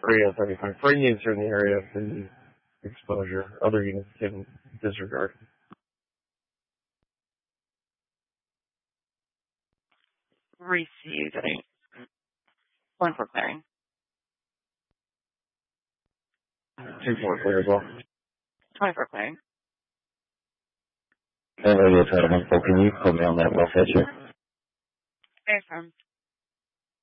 75. For units are in the area of the exposure. Other units can disregard. Received. 1-4 clearing. 2-4 clear as well. 24 clearing. Hey, Radio Tower 1-4, can you put me on that well fetcher? Affirm.